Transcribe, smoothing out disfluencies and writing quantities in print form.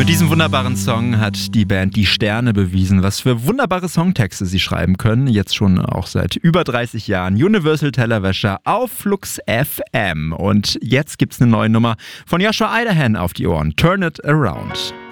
Mit diesem wunderbaren Song hat die Band Die Sterne bewiesen, was für wunderbare Songtexte sie schreiben können. Jetzt schon auch seit über 30 Jahren. Universal Tellerwäscher auf Flux FM. Und jetzt gibt's eine neue Nummer von Joshua Idahan auf die Ohren. Turn It Around.